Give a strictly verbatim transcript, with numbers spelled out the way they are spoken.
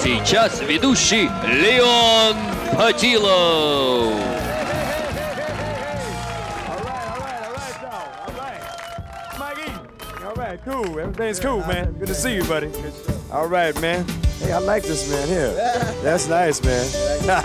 сейчас ведущий Леон Патилов. All right, cool. Everything's cool, man. Good to see you, buddy. All right, man. Hey, I like this man here. That's nice, man.